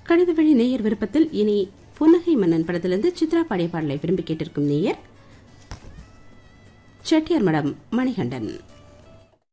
கடித வழி நேயர் விருப்பத்தில் இனி புன்னகை மன்னன் படத்திலிருந்து சித்ரா பாடிய பாடலை விரும்பி கேட்டிருக்கும் நேயர் செட்டியார் மடம் மணிகண்டன்.